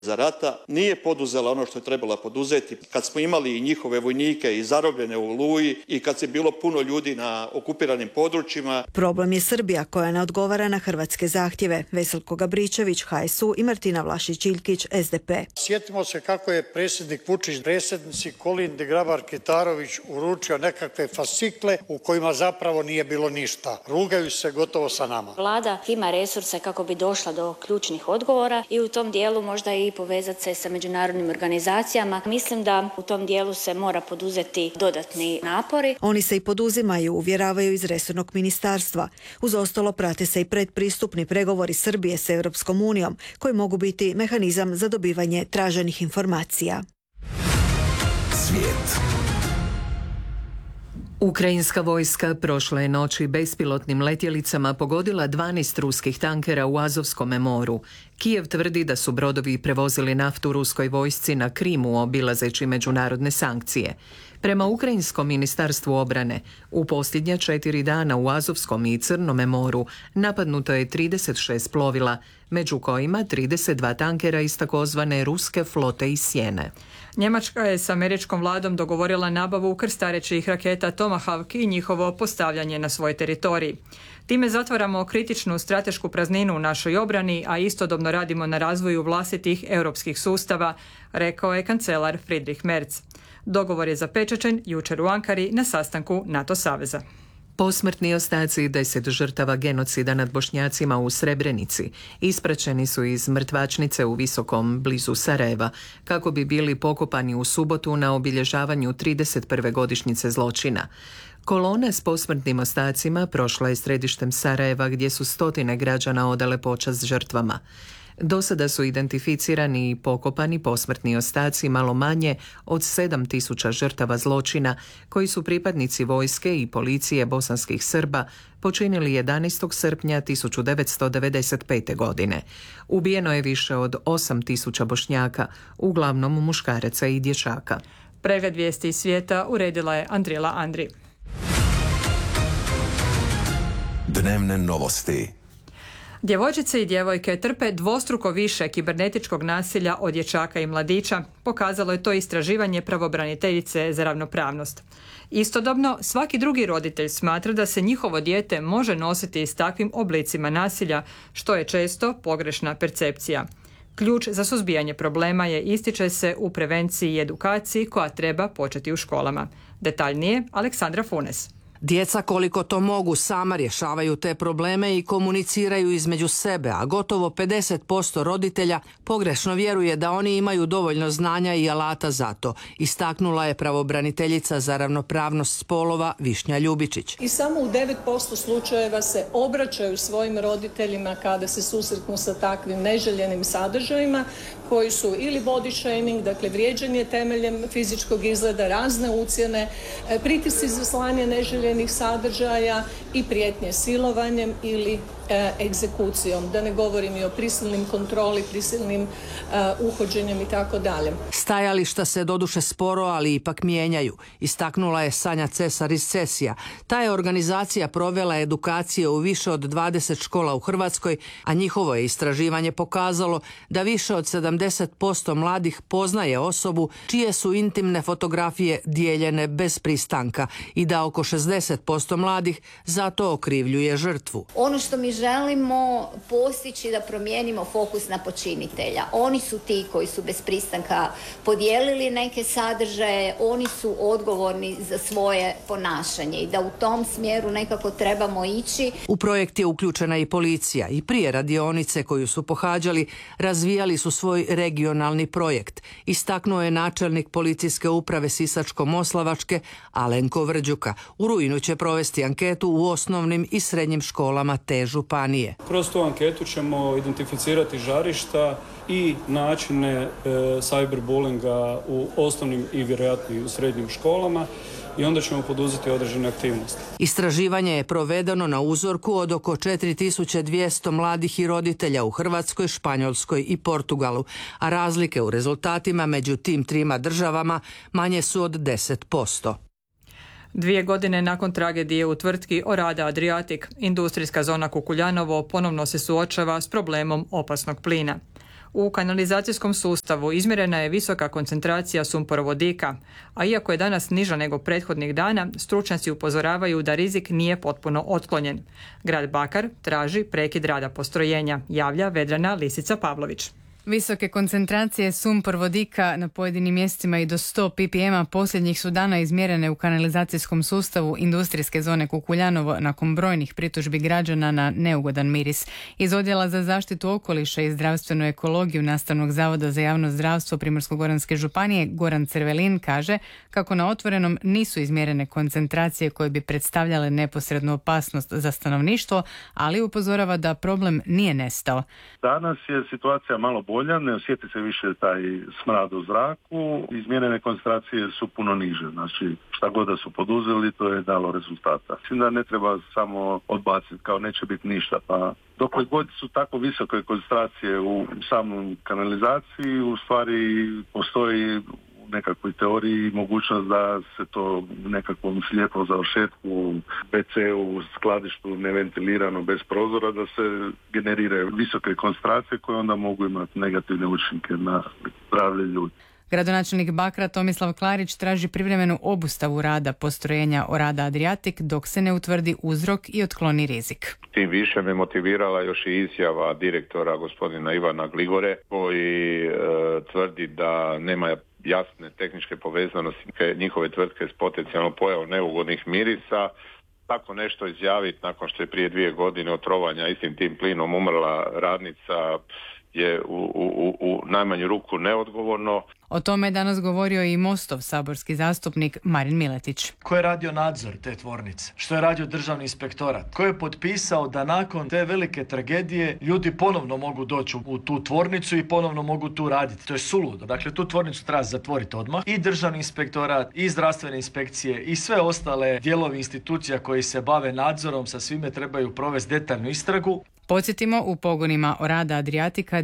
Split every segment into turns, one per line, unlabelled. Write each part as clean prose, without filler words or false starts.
za rata nije poduzela ono što je trebala poduzeti kad smo imali i njihove vojnike i zarobljene u Oluji i kad je bilo puno ljudi na okupiranim područjima.
Problem je Srbija koja ne odgovara na hrvatske zahtjeve. Veselko Gabričević, HSU i Martina Vlašić-Iljkić, SDP.
Sjetimo se kako je predsjednik Vučić predsjednici Kolindi Grabar-Kitarović uručio nekakve fascikle u kojima zapravo nije bilo ništa. Rugaju se gotovo sa nama.
Vlada ima resurse kako bi došla do ključnih odgovora i u tom dijelu možda i povezati se sa međunarodnim organizacijama. Mislim da u tom dijelu se mora poduzeti dodatni napori.
Oni se i poduzimaju, uvjeravaju iz resornog ministarstva. Uz ostalo prate se i predpristupni pregovori Srbije s Europskom unijom, koji mogu biti mehanizam za dobivanje traženih informacija.
Svijet.
Ukrajinska vojska prošle noći bespilotnim letjelicama pogodila 12 ruskih tankera u Azovskom moru. Kijev tvrdi da su brodovi prevozili naftu ruskoj vojsci na Krimu obilazeći međunarodne sankcije. Prema Ukrajinskom ministarstvu obrane, u posljednja 4 dana u Azovskom i Crnom moru napadnuto je 36 plovila, među kojima 32 tankera iz takozvane ruske flote iz Sjene.
Njemačka je s američkom vladom dogovorila nabavu krstarećih raketa Tomahawk i njihovo postavljanje na svoj teritorij. Time zatvaramo kritičnu stratešku prazninu u našoj obrani, a istodobno radimo na razvoju vlastitih europskih sustava, rekao je kancelar Friedrich Merz. Dogovor je zapečaćen jučer u Ankari na sastanku NATO saveza.
Posmrtni ostaci 10 žrtava genocida nad Bošnjacima u Srebrenici ispraćeni su iz mrtvačnice u Visokom blizu Sarajeva kako bi bili pokopani u subotu na obilježavanju 31. godišnjice zločina. Kolona s posmrtnim ostacima prošla je središtem Sarajeva gdje su stotine građana odale počast žrtvama. Do sada su identificirani i pokopani posmrtni ostaci malo manje od 7.000 žrtava zločina koji su pripadnici vojske i policije bosanskih Srba počinili 11. srpnja 1995. godine. Ubijeno je više od 8.000 Bošnjaka, uglavnom muškaraca i dječaka.
Pregled vijesti iz svijeta uredila je Andrila Andri.
Dnevne novosti.
Djevojčice i djevojke trpe dvostruko više kibernetičkog nasilja od dječaka i mladića, pokazalo je to istraživanje pravobraniteljice za ravnopravnost. Istodobno, svaki drugi roditelj smatra da se njihovo dijete može nositi s takvim oblicima nasilja, što je često pogrešna percepcija. Ključ za suzbijanje problema je, ističe se, u prevenciji i edukaciji koja treba početi u školama. Detaljnije, Aleksandra Funes.
Djeca koliko to mogu sama rješavaju te probleme i komuniciraju između sebe, a gotovo 50% roditelja pogrešno vjeruje da oni imaju dovoljno znanja i alata za to, istaknula je pravobraniteljica za ravnopravnost spolova Višnja Ljubičić.
I samo u 9% slučajeva se obraćaju svojim roditeljima kada se susretnu sa takvim neželjenim sadržajima koji su ili body shaming, dakle vrijeđanje temeljem fizičkog izgleda, razne ucjene, pritisci za slanje neželjenih sadržaja i prijetnje silovanjem ili egzekucijom, da ne govorim i o prisilnim kontroli, prisilnim uhođenjem i tako dalje.
Stajališta se doduše sporo, ali ipak mijenjaju, istaknula je Sanja Cesar iz Cesija. Ta je organizacija provela edukacije u više od 20 škola u Hrvatskoj, a njihovo je istraživanje pokazalo da više od 70% mladih poznaje osobu čije su intimne fotografije dijeljene bez pristanka i da oko 60% mladih zato okrivljuje žrtvu.
Ono što mi želimo postići da promijenimo fokus na počinitelja. Oni su ti koji su bez pristanka podijelili neke sadržaje, oni su odgovorni za svoje ponašanje i da u tom smjeru nekako trebamo ići.
U projekt je uključena i policija i prije radionice koju su pohađali razvijali su svoj regionalni projekt. Istaknuo je načelnik policijske uprave Sisačko-moslavačke Alenko Vrđuka. U rujnu će provesti anketu u osnovnim i srednjim školama te županije.
Kroz tu anketu ćemo identificirati žarišta i načine cyberbullinga u osnovnim i vjerojatno i u srednjim školama i onda ćemo poduzeti određene aktivnosti.
Istraživanje je provedeno na uzorku od oko 4200 mladih i roditelja u Hrvatskoj, Španjolskoj i Portugalu, a razlike u rezultatima među tim trima državama manje su od 10%.
2 godine nakon tragedije u tvrtki Orada Adriatic, industrijska zona Kukuljanovo ponovno se suočava s problemom opasnog plina. U kanalizacijskom sustavu izmjerena je visoka koncentracija sumporovodika, a iako je danas niža nego prethodnih dana, stručnjaci upozoravaju da rizik nije potpuno otklonjen. Grad Bakar traži prekid rada postrojenja, javlja Vedrana Lisica Pavlović.
Visoke koncentracije sumpor-vodika na pojedinim mjestima i do 100 ppm posljednjih su dana izmjerene u kanalizacijskom sustavu industrijske zone Kukuljanovo nakon brojnih pritužbi građana na neugodan miris. Iz Odjela za zaštitu okoliša i zdravstvenu ekologiju Nastavnog zavoda za javno zdravstvo Primorsko-goranske županije Goran Cervelin kaže kako na otvorenom nisu izmjerene koncentracije koje bi predstavljale neposrednu opasnost za stanovništvo, ali upozorava da problem nije nestao.
Danas je situacija malo bolja, ne osjeti se više taj smrad u zraku, izmjerene koncentracije su puno niže, znači šta god da su poduzeli, to je dalo rezultata. Mislim da ne treba samo odbaciti kao neće biti ništa, pa dok god su tako visoke koncentracije u samom kanalizaciji, u stvari postoji u nekakvoj teoriji mogućnost da se to u nekakvom slijepom završetku, WC-u, skladištu, neventilirano, bez prozora, da se generiraju visoke koncentracije koje onda mogu imati negativne učinke na zdravlje ljudi.
Gradonačelnik Bakra Tomislav Klarić traži privremenu obustavu rada postrojenja Orada Adriatic dok se ne utvrdi uzrok i otkloni rizik.
Tim više me motivirala još i izjava direktora gospodina Ivana Gligore koji tvrdi da nema jasne tehničke povezanosti njihove tvrtke s potencijalnom pojavom neugodnih mirisa. Tako nešto izjaviti nakon što je prije 2 godine od trovanja istim tim plinom umrla radnica je u najmanju ruku neodgovorno.
O tome je danas govorio i Mostov saborski zastupnik Marin Miletić.
Ko je radio nadzor te tvornice? Što je radio državni inspektorat? Ko je potpisao da nakon te velike tragedije ljudi ponovno mogu doći u tu tvornicu i ponovno mogu tu raditi? To je suludo. Dakle, tu tvornicu treba zatvoriti odmah. I državni inspektorat, i zdravstvene inspekcije, i sve ostale dijelovi institucija koji se bave nadzorom sa svime trebaju provesti detaljnu istragu.
Podsjetimo, u pogonima Orada Adriatica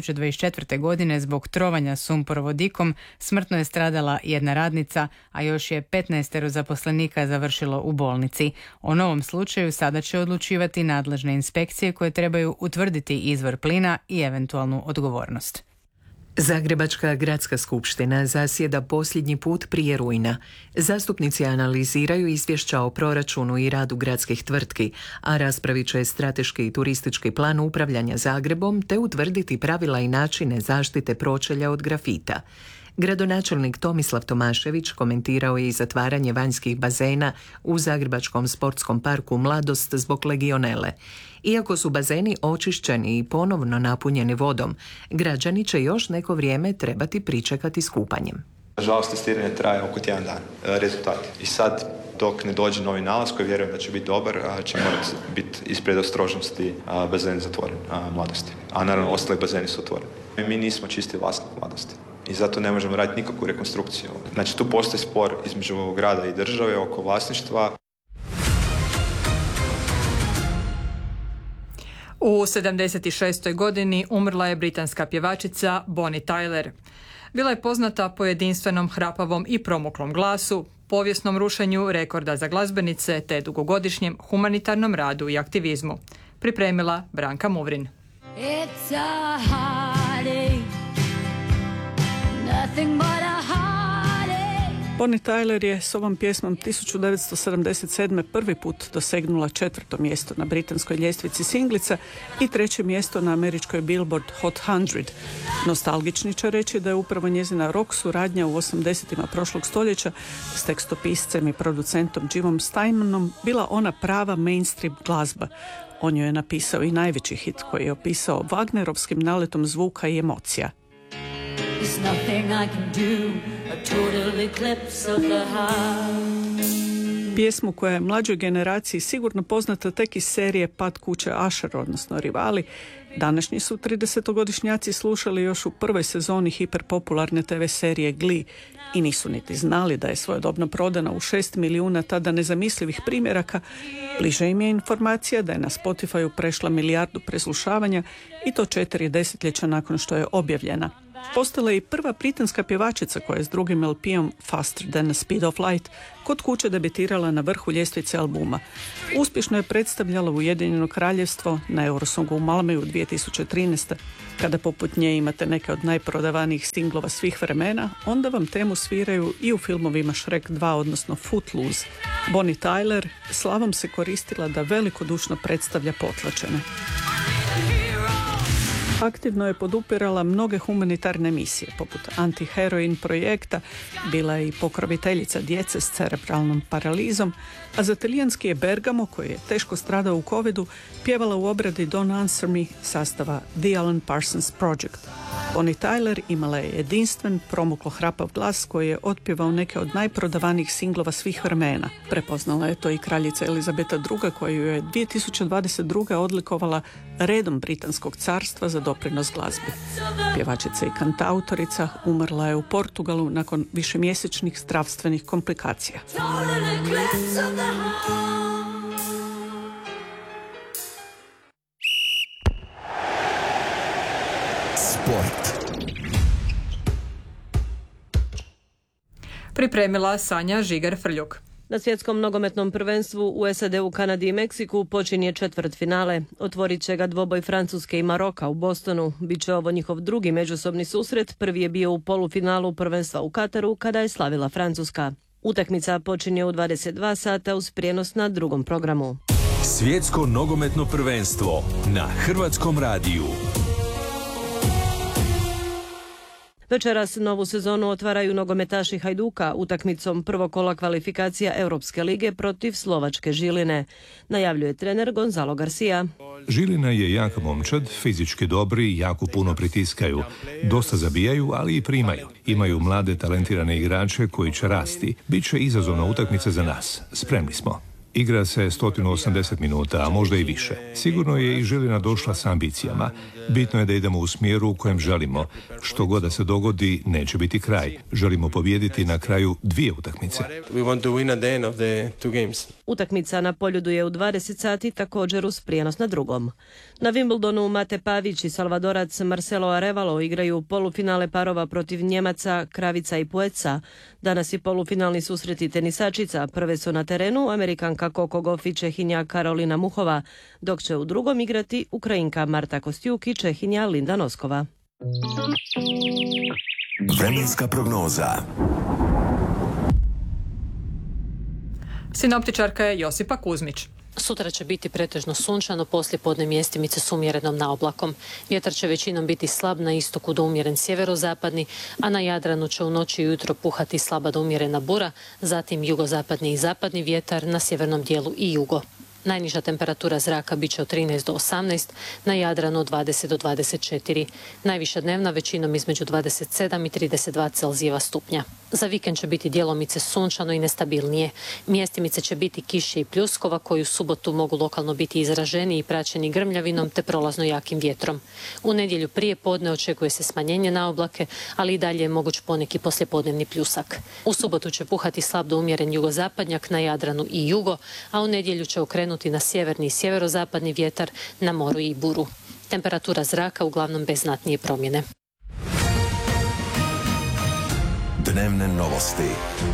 2024. godine zbog trovanja sumporovodikom smrtno je stradala jedna radnica, a još je 15 zaposlenika završilo u bolnici. O novom slučaju sada će odlučivati nadležne inspekcije koje trebaju utvrditi izvor plina i eventualnu odgovornost.
Zagrebačka gradska skupština zasjeda posljednji put prije rujna. Zastupnici analiziraju izvješća o proračunu i radu gradskih tvrtki, a raspravit će strateški i turistički plan upravljanja Zagrebom te utvrditi pravila i načine zaštite pročelja od grafita. Gradonačelnik Tomislav Tomašević komentirao je i zatvaranje vanjskih bazena u Zagrebačkom sportskom parku Mladost zbog legionele. Iako su bazeni očišćeni i ponovno napunjeni vodom, građani će još neko vrijeme trebati pričekati s kupanjem.
Nažalost, testiranje traje oko tjedan dan, rezultati. I sad, dok ne dođe novi nalaz koji vjerujem da će biti dobar, će morati biti iz predostrožnosti bazen zatvoren Mladosti. A naravno, ostali bazeni su otvoreni. Mi nismo čisti vlasnik Mladosti. I zato ne možemo raditi nikakvu rekonstrukciju. Znači, tu postoji spor između grada i države oko vlasništva.
U 76. godini umrla je britanska pjevačica Bonnie Tyler. Bila je poznata po jedinstvenom, hrapavom i promuklom glasu, povijesnom rušenju rekorda za glazbenice te dugogodišnjem humanitarnom radu i aktivizmu. Pripremila Branka Muvrin.
It's a heartache, nothing but a heartache.
Bonnie Tyler je s ovom pjesmom 1977. prvi put dosegnula 4. mjesto na britanskoj ljestvici singlica i 3. mjesto na američkoj Billboard Hot 100. Nostalgični će reći da je upravo njezina rock suradnja u 80-ima prošlog stoljeća s tekstopiscem i producentom Jimom Steinmanom bila ona prava mainstream glazba. On joj je napisao i najveći hit koji je opisao Wagnerovskim naletom zvuka i emocija. Pjesmu koja je mlađoj generaciji sigurno poznata tek iz serije Pad kuće Usher, odnosno Rivali, današnji su 30-godišnjaci slušali još u prvoj sezoni hiperpopularne TV serije Glee i nisu niti znali da je svojedobno prodana u 6 milijuna tada nezamislivih primjeraka. Bliže im je informacija da je na Spotifyu prešla 1 milijardu preslušavanja i to 4 desetljeća nakon što je objavljena. Postala je i prva britanska pjevačica koja je s drugim LP-om Faster Than the Speed of Light kod kuće debitirala na vrhu ljestvice albuma. Uspješno je predstavljala Ujedinjeno kraljevstvo na Eurosongu u Malmeju 2013. Kada poput nje imate neke od najprodavanijih singlova svih vremena, onda vam temu sviraju i u filmovima Shrek 2, odnosno Footloose. Bonnie Tyler slavom se koristila da velikodušno predstavlja potlačene. Aktivno je podupirala mnoge humanitarne misije, poput anti-heroin projekta, bila je i pokroviteljica djece s cerebralnom paralizom, a za talijanski je Bergamo, koji je teško stradao u covidu, pjevala u obradi Don't Answer Me sastava The Alan Parsons Project. Bonnie Tyler imala je jedinstven, promuklo hrapav glas koji je otpjevao neke od najprodavanijih singlova svih vremena. Prepoznala je to i kraljica Elizabeta II, koju je 2022. odlikovala redom Britanskog carstva za doprinos glazbi. Pjevačica i kantautorica umrla je u Portugalu nakon višemjesečnih zdravstvenih komplikacija.
Sport.
Pripremila Sanja Žigar-Frljuk.
Na svjetskom nogometnom prvenstvu u SAD-u, Kanadi i Meksiku počinje četvrtfinale. Otvorit će ga dvoboj Francuske i Maroka u Bostonu. Biće ovo njihov drugi međusobni susret. Prvi je bio u polufinalu prvenstva u Kataru kada je slavila Francuska. Utakmica počinje u 22 sata uz prijenos na drugom programu.
Svjetsko nogometno prvenstvo na Hrvatskom radiju.
Večeras novu sezonu otvaraju nogometaši Hajduka utakmicom prvog kola kvalifikacija Europske lige protiv slovačke Žiline. Najavljuje trener Gonzalo Garcia.
Žilina je jak momčad, fizički dobri, jako puno pritiskaju. Dosta zabijaju, ali i primaju. Imaju mlade talentirane igrače koji će rasti. Biće izazovna utakmica za nas. Spremni smo. Igra se 180 minuta, a možda i više. Sigurno je i Žilina došla s ambicijama. Bitno je da idemo u smjeru u kojem želimo. Što god da se dogodi, neće biti kraj. Želimo pobijediti na kraju dvije utakmice.
Utakmica na Poljudu je u 20 sati, također uz prijenos na drugom. Na Wimbledonu Mate Pavić i Salvadorac Marcelo Arevalo igraju polufinale parova protiv Njemaca Kravica i Pueca. Danas i polufinalni susreti tenisačica. Prve su na terenu Amerikanka Koko Gauff i Čehinja Karolina Muhova, dok će u drugom igrati Ukrajinka Marta Kostjuk i Čehinja Linda Noskova.
Vremenska prognoza.
Sinoptičarka je Josipa Kuzmić.
Sutra će biti pretežno sunčano, poslijepodne mjestimice s umjerenom naoblakom. Vjetar će većinom biti slab na istoku do umjeren sjeverozapadni, a na Jadranu će u noći i ujutro puhati slaba do umjerena bura, zatim jugozapadni i zapadni vjetar, na sjevernom dijelu i jugo. Najniža temperatura zraka bit će od 13 do 18, na Jadranu od 20 do 24. Najviša dnevna većinom između 27 i 32 Celzijeva stupnja. Za vikend će biti djelomice sunčano i nestabilnije. Mjestimice će biti kiše i pljuskova koji u subotu mogu lokalno biti izraženi i praćeni grmljavinom te prolazno jakim vjetrom. U nedjelju prije podne očekuje se smanjenje na oblake, ali i dalje je moguć poneki poslijepodnevni pljusak. U subotu će puhati slab do umjeren jugozapadnjak na Jadranu i jugo, a u nedjelju će okrenuti na sjeverni i sjeverozapadni vjetar, na moru i buru. Temperatura zraka uglavnom bez znatnije promjene.
Dnevne novosti.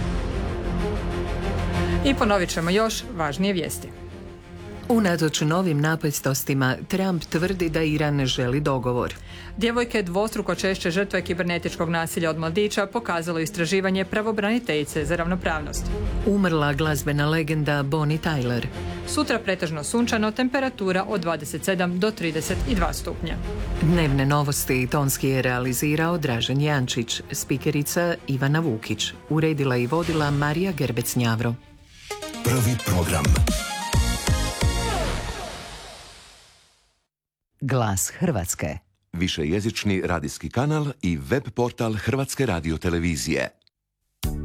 I ponovit ćemo još važnije vijesti.
Unatoč novim napetostima, Trump tvrdi da Iran ne želi dogovor.
Djevojke dvostruko češće žrtve kibernetičkog nasilja od mladića pokazalo istraživanje pravobraniteljice za ravnopravnost.
Umrla glazbena legenda Bonnie Tyler.
Sutra pretežno sunčano, temperatura od 27 do 32 stupnja.
Dnevne novosti tonski je realizirao Dražen Jančić, spikerica Ivana Vukić. Uredila i vodila Marija Gerbec-Njavro.
Prvi program.
Glas Hrvatske.
Višejezični radijski kanal i web portal Hrvatske radiotelevizije.